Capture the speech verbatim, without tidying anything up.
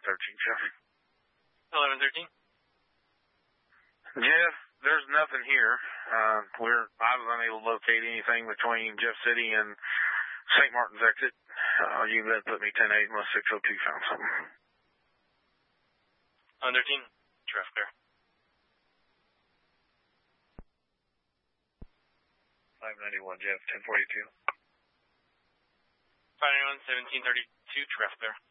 thirteen, Jeff. eleven thirteen. Jeff, there's nothing here. Uh, we're I was unable to locate anything between Jeff City and Saint Martin's exit. Uh, you let put me ten eight unless six oh two found something. eleven thirteen. Traffic there. five ninety-one, Jeff, ten forty-two. five ninety-one, seventeen thirty-two, traffic there.